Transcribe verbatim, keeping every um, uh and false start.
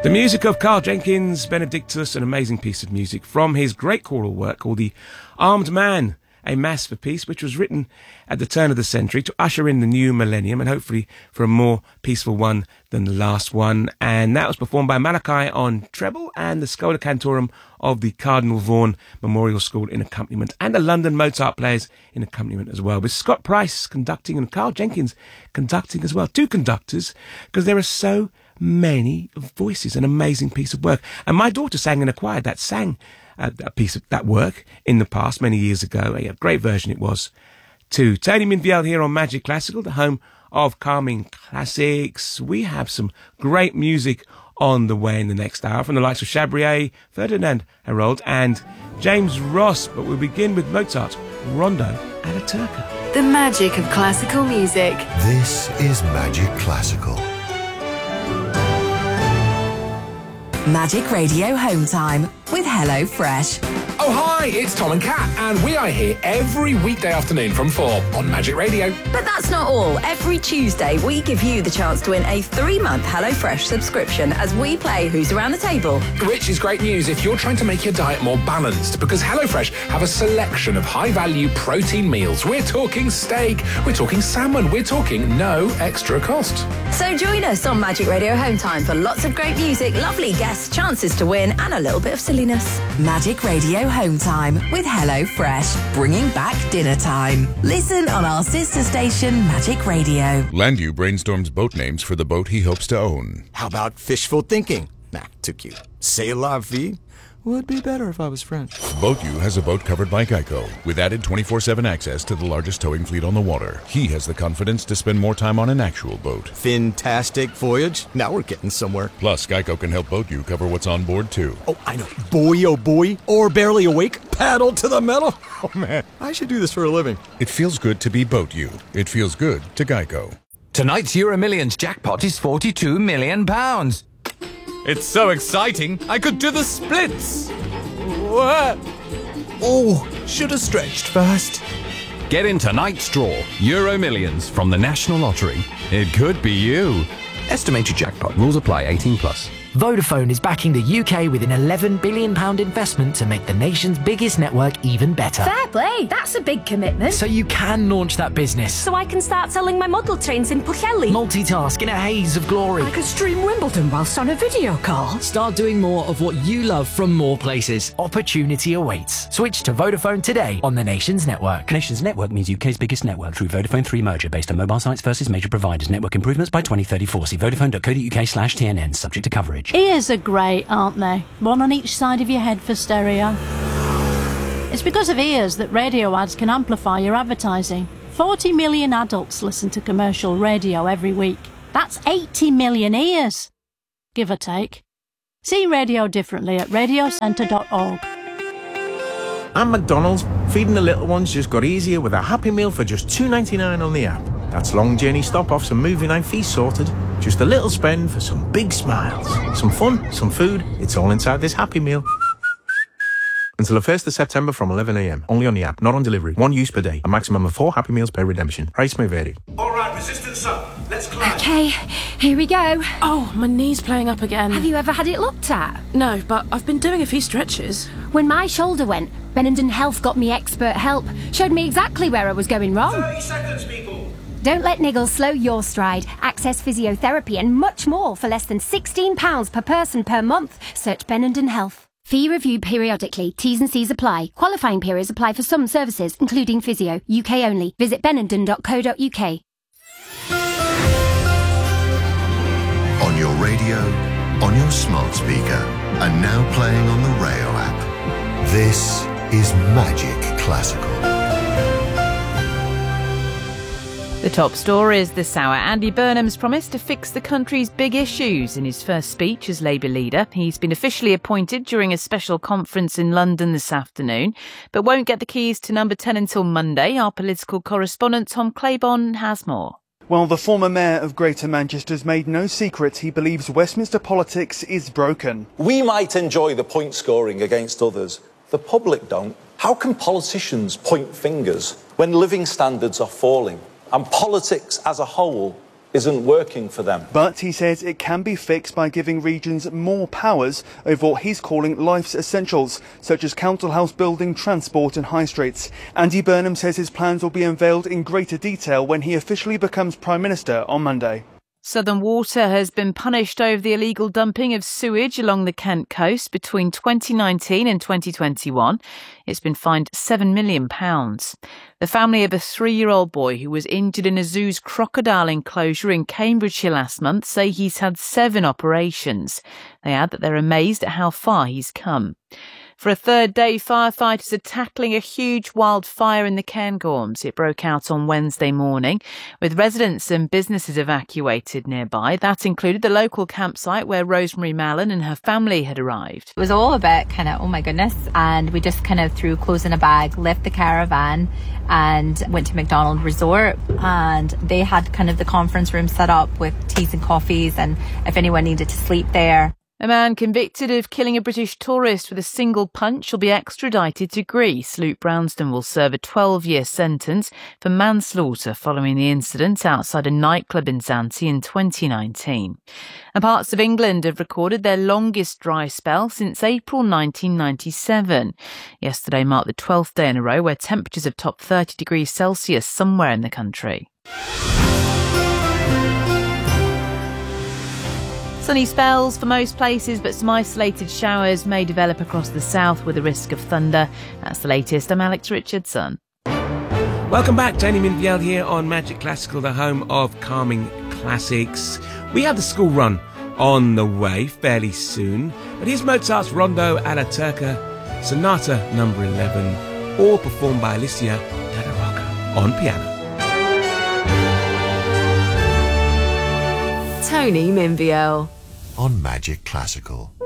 The music of Carl Jenkins Benedictus, an amazing piece of music from his great choral work called The Armed Man, a Mass for Peace, which was written at the turn of the century to usher in the new millennium and hopefully for a more peaceful one than the last one. And that was performed by Malachi on treble and the Schola Cantorum of the Cardinal Vaughan Memorial School in accompaniment, and the London Mozart Players in accompaniment as well, with Scott Price conducting and Carl Jenkins conducting as well. Two conductors, because there are so many voices, an amazing piece of work. And my daughter sang in a choir that sang uh, a piece of that work in the past, many years ago. A great version it was too. Tony Minviel here on Magic Classical, the home of calming classics. We have some great music on the way in the next hour from the likes of Chabrier, Ferdinand Herold and James Ross. But we'll begin with Mozart, Rondo alla Turca. The magic of classical music. This is Magic Classical. Magic Radio Home Time with Hello Fresh. Oh, hi, it's Tom and Kat, and we are here every weekday afternoon from four on Magic Radio. But that's not all. Every Tuesday, we give you the chance to win a three-month HelloFresh subscription as we play Who's Around the Table. Which is great news if you're trying to make your diet more balanced, because HelloFresh have a selection of high-value protein meals. We're talking steak, we're talking salmon, we're talking no extra cost. So join us on Magic Radio Home Time for lots of great music, lovely guests, chances to win, and a little bit of silliness. Magic Radio Home Time with Hello Fresh, bringing back dinner time. Listen on our sister station, Magic Radio. Landu brainstorms boat names for the boat he hopes to own. How about fishful thinking? Nah, too cute. C'est la vie would be better if I was French. BoatU has a boat covered by Geico, with added twenty-four seven access to the largest towing fleet on the water. He has the confidence to spend more time on an actual boat. Fantastic voyage. Now we're getting somewhere. Plus, Geico can help BoatU cover what's on board, too. Oh, I know. Boy, oh boy. Or barely awake. Paddle to the metal. Oh, man. I should do this for a living. It feels good to be BoatU. It feels good to Geico. Tonight's Euro Millions jackpot is forty-two million pounds. It's so exciting, I could do the splits. What? Oh, should have stretched first. Get in tonight's draw, Euro Millions from the National Lottery. It could be you. Estimated jackpot. Rules apply. eighteen plus. Vodafone is backing the U K with an eleven billion pounds investment to make the nation's biggest network even better. Fair play, that's a big commitment. So you can launch that business. So I can start selling my model trains in Pwllheli. Multitask in a haze of glory. I could stream Wimbledon whilst on a video call. Start doing more of what you love from more places. Opportunity awaits. Switch to Vodafone today on the nation's network. Nation's network means U K's biggest network through Vodafone three merger based on mobile sites versus major providers. Network improvements by twenty thirty-four. See vodafone.co.uk slash TNN. Subject to coverage. Ears are great, aren't they? One on each side of your head for stereo. It's because of ears that radio ads can amplify your advertising. forty million adults listen to commercial radio every week. That's eighty million ears, give or take. See radio differently at radio centre dot org. At McDonald's, feeding the little ones just got easier with a Happy Meal for just two ninety-nine on the app. That's long journey stop-offs and movie night fees sorted. Just a little spend for some big smiles. Some fun, some food, it's all inside this Happy Meal. Until the first of September from eleven a m. Only on the app, not on delivery. One use per day. A maximum of four Happy Meals per redemption. Price may vary. Alright, resistance up. Let's climb. Okay, here we go. Oh, my knee's playing up again. Have you ever had it looked at? No, but I've been doing a few stretches. When my shoulder went, Benenden Health got me expert help. Showed me exactly where I was going wrong. thirty seconds, people. Don't let niggles slow your stride. Access physiotherapy and much more for less than sixteen pounds per person per month. Search Benenden Health. Fee reviewed periodically. T's and C's apply. Qualifying periods apply for some services, including physio. U K only. Visit benenden dot co dot uk. On your radio, on your smart speaker, and now playing on the Rayo app. This is Magic Classical. The top stories this hour. Andy Burnham's promised to fix the country's big issues in his first speech as Labour leader. He's been officially appointed during a special conference in London this afternoon, but won't get the keys to number ten until Monday. Our political correspondent Tom Claiborne has more. Well, the former mayor of Greater Manchester has made no secret he believes Westminster politics is broken. We might enjoy the point scoring against others. The public don't. How can politicians point fingers when living standards are falling and politics as a whole isn't working for them. But he says it can be fixed by giving regions more powers over what he's calling life's essentials, such as council house building, transport and high streets. Andy Burnham says his plans will be unveiled in greater detail when he officially becomes Prime Minister on Monday. Southern Water has been punished over the illegal dumping of sewage along the Kent coast between twenty nineteen and twenty twenty-one. It's been fined seven million pounds. The family of a three-year-old boy who was injured in a zoo's crocodile enclosure in Cambridgeshire last month say he's had seven operations. They add that they're amazed at how far he's come. For a third day, firefighters are tackling a huge wildfire in the Cairngorms. It broke out on Wednesday morning, with residents and businesses evacuated nearby. That included the local campsite where Rosemary Mallon and her family had arrived. It was all a bit kind of, oh my goodness, and we just kind of threw clothes in a bag, left the caravan and went to Macdonald Resort, and they had kind of the conference room set up with teas and coffees, and if anyone needed to sleep there. A man convicted of killing a British tourist with a single punch will be extradited to Greece. Luke Brownston will serve a twelve-year sentence for manslaughter following the incident outside a nightclub in Zante in twenty nineteen. And parts of England have recorded their longest dry spell since April nineteen ninety-seven. Yesterday marked the twelfth day in a row where temperatures have topped thirty degrees Celsius somewhere in the country. Sunny spells for most places, but some isolated showers may develop across the south with a risk of thunder. That's the latest. I'm Alex Richardson. Welcome back. Tony Minfield here on Magic Classical, the home of calming classics. We have the school run on the way fairly soon, but here's Mozart's Rondo alla Turca, Sonata number eleven, all performed by Alicia Della on piano. Tony Minviel on Magic Classical.